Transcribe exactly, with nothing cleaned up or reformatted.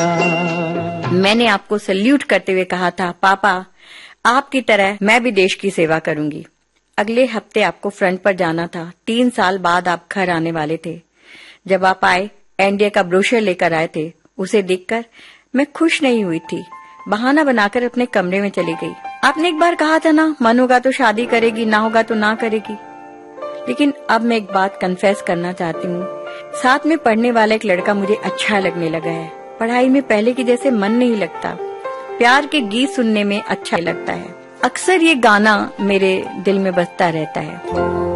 बेटा। मैंने आपको सल्यूट करते हुए कहा था, पापा आपकी तरह मैं भी देश की सेवा करूंगी। अगले हफ्ते आपको फ्रंट पर जाना था। तीन साल बाद आप घर आने वाले थे। जब आप आए, एनडीए का ब्रोशर लेकर आए थे। उसे देखकर मैं खुश नहीं हुई थी। बहाना बनाकर अपने कमरे में चली गई। आपने एक बार कहा था ना, मन होगा तो शादी करेगी, ना होगा तो ना करेगी। लेकिन अब मैं एक बात कन्फेस करना चाहती हूँ। साथ में पढ़ने वाला एक लड़का मुझे अच्छा लगने लगा है। पढ़ाई में पहले की जैसे मन नहीं लगता। प्यार के गीत सुनने में अच्छा लगता है। अक्सर ये गाना मेरे दिल में बजता रहता है।